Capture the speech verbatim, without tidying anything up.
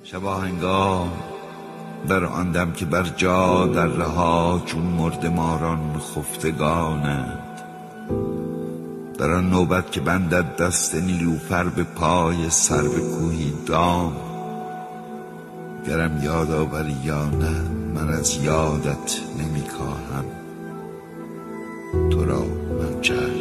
شباهنگام در آن دم که بر جا در رها چون مرده ماران خفتگانند، در آن نوبت که بندد دست نیلوفر به پای سرو کوهی دام، گرم یاد آوری یا نه من از یادت نمی کاهم، تو را من چه